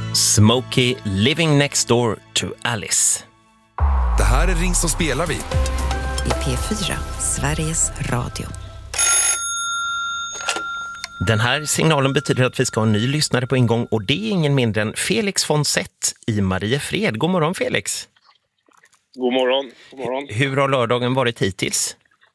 Smokey Living Next Door to Alice. Det här är Ring som spelar vi. I P4, Sveriges Radio. Den här signalen betyder att vi ska ha en ny lyssnare på ingång och det är ingen mindre än Felix von Sett i Mariefred. God morgon Felix. God morgon. God morgon. Hur har lördagen varit hittills?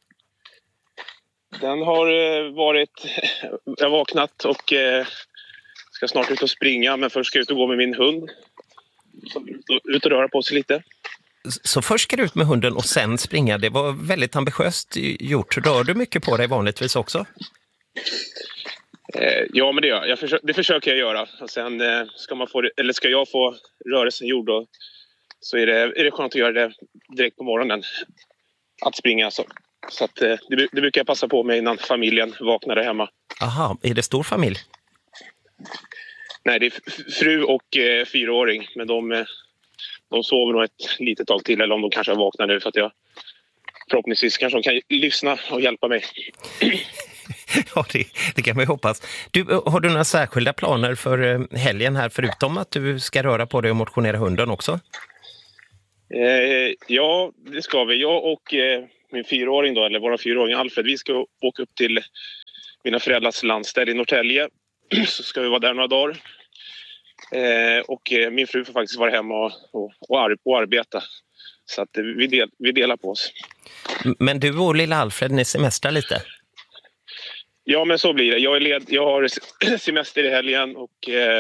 Den har varit... Jag har vaknat och ska snart ut och springa, men först ska jag ut och gå med min hund. Så ut och röra på sig lite. Så först ska du ut med hunden och sen springa. Det var väldigt ambitiöst gjort. Rör du mycket på dig vanligtvis också? Ja, men det gör jag. Det försöker jag göra. Och sen ska jag få rörelsen gjord då, så är det skönt att göra det direkt på morgonen. Att springa så att det brukar jag passa på mig innan familjen vaknar där hemma. Aha, är det stor familj? Nej, det är fru och 4-åring. Men de sover nog ett litet tag till. Eller om de kanske har vaknat nu, för att jag förhoppningsvis kanske de kan lyssna och hjälpa mig. Ja, det kan man ju hoppas. Har du några särskilda planer för helgen här, förutom att du ska röra på dig och motionera hunden också? Ja, det ska vi. Jag och min 4-åring då, eller våra 4-åring Alfred, vi ska åka upp till mina föräldrars landställe i Norrtälje. Så ska vi vara där några dagar. Och min fru får faktiskt vara hemma och arbeta. Så att vi delar på oss. Men du och lilla Alfred, ni semestrar lite? Ja, men så blir det. Jag har semester i helgen och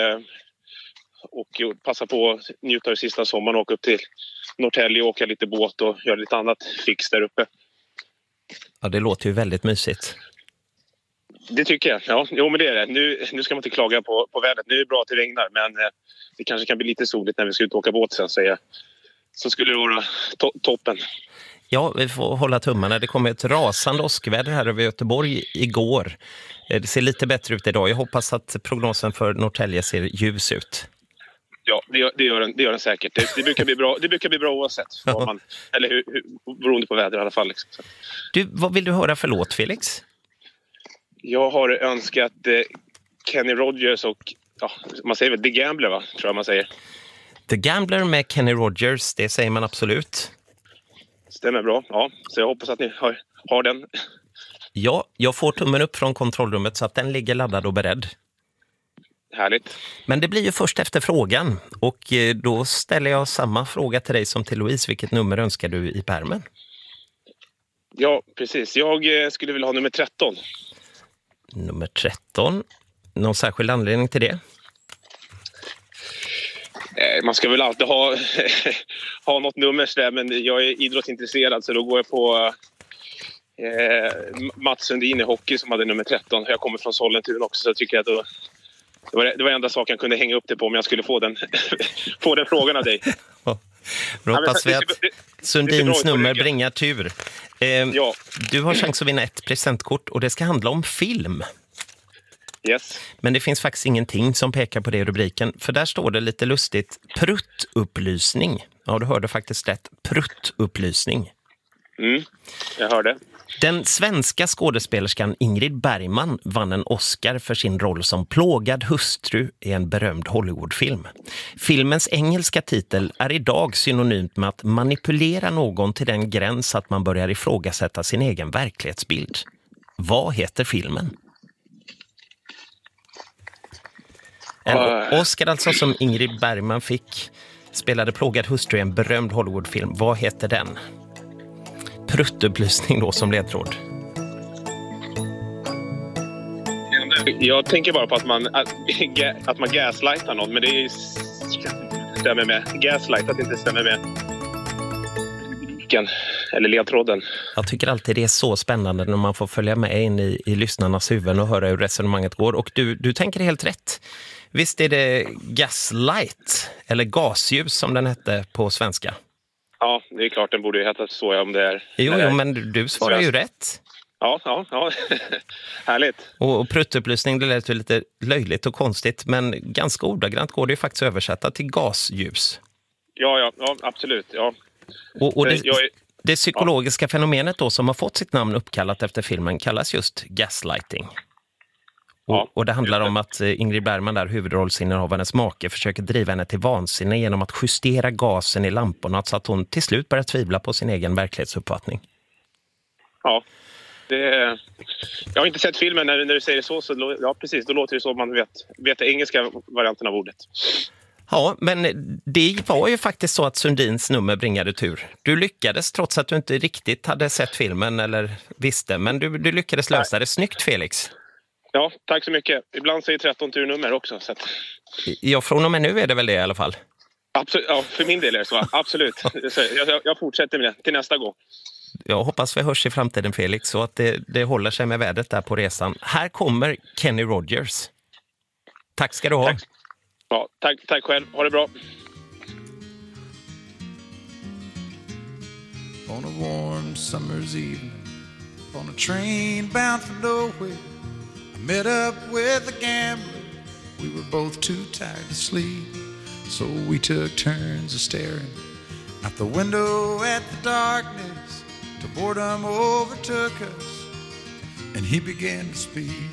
passar på att njuta av sista sommaren och åka upp till Norrtälje och åka lite båt och göra lite annat fix där uppe. Ja, det låter ju väldigt mysigt. Det tycker jag. Ja, jo, men det är det. Nu ska man inte klaga på vädret. Nu är det bra att det regnar, men det kanske kan bli lite soligt när vi ska ut och åka båt sen, säger jag. Så skulle det vara toppen. Ja, vi får hålla tummarna. Det kom ett rasande åskväder här över Göteborg igår. Det ser lite bättre ut idag. Jag hoppas att prognosen för Norrtälje ser ljus ut. Ja, det gör den säkert. Det brukar bli bra oavsett. Eller beroende på väder i alla fall. Liksom. Du, vad vill du höra för låt, Felix? Jag har önskat Kenny Rogers och man säger väl The Gambler, va? Tror jag man säger. The Gambler med Kenny Rogers, det säger man absolut. Stämmer bra, ja. Så jag hoppas att ni har den. Ja, jag får tummen upp från kontrollrummet så att den ligger laddad och beredd. Härligt. Men det blir ju först efter frågan. Och då ställer jag samma fråga till dig som till Louise. Vilket nummer önskar du i pärmen? Ja, precis. Jag skulle vilja ha nummer 13. Nummer 13. Någon särskild anledning till det? Man ska väl alltid ha något nummer där, men jag är idrottsintresserad så då går jag på Mats Sundin i hockey som hade nummer 13. Jag kommer från Sollentuna också, så jag tycker att det var enda saken jag kunde hänga upp det på om jag skulle få den frågan av dig. Då hoppas vi att Sundins nummer bringar tur. Ja. Du har chans att vinna ett presentkort och det ska handla om film. Yes. Men det finns faktiskt ingenting som pekar på det i rubriken. För där står det lite lustigt, pruttupplysning. Ja, du hörde faktiskt rätt. Pruttupplysning. Jag hörde. Den svenska skådespelerskan Ingrid Bergman vann en Oscar för sin roll som plågad hustru i en berömd Hollywoodfilm. Filmens engelska titel är idag synonymt med att manipulera någon till den gräns att man börjar ifrågasätta sin egen verklighetsbild. Vad heter filmen? En Oscar alltså som Ingrid Bergman fick, spelade plågad hustru i en berömd Hollywoodfilm. Vad heter den? Pruttupplysning då som ledtråd. Jag tänker bara på att man gaslightar någon, men det är stämmer med. Gaslight att det inte stämmer med eller ledtråden. Jag tycker alltid det är så spännande när man får följa med in i lyssnarnas huvuden och höra hur resonemanget går. Och du tänker helt rätt. Visst är det gaslight eller gasljus som den hette på svenska? Ja, det är klart den borde ju heta så om det är. Jo, men du svarar ju rätt. Ja. Härligt. Och pruttupplysning, det lät ju lite löjligt och konstigt, men ganska ordagrant går det ju faktiskt att översätta till gasljus. Ja, absolut. Ja. Och det psykologiska fenomenet då som har fått sitt namn uppkallat efter filmen kallas just gaslighting. Och det handlar om att Ingrid Bergman, där huvudrollsinnehavarens make, försöker driva henne till vansinne genom att justera gasen i lamporna så att hon till slut börjar tvivla på sin egen verklighetsuppfattning. Ja, jag har inte sett filmen när du säger det så ja, precis, då låter det som man vet den engelska varianten av ordet. Ja, men det var ju faktiskt så att Sundins nummer bringade tur. Du lyckades trots att du inte riktigt hade sett filmen eller visste, men du lyckades lösa det. Snyggt, Felix. Ja, tack så mycket. Ibland säger 13 nummer också. Så att... Ja, från och med nu är det väl det i alla fall. Absolut, ja, för min del är det så. Absolut. Jag fortsätter med det till nästa gång. Jag hoppas vi hörs i framtiden, Felix, så att det håller sig med vädret där på resan. Här kommer Kenny Rogers. Tack ska du ha. Tack. Ja, tack själv. Ha det bra. On a warm summer's evening, on a train bound for nowhere, I met up with a gambler. We were both too tired to sleep, so we took turns of staring out the window at the darkness till boredom overtook us and he began to speak.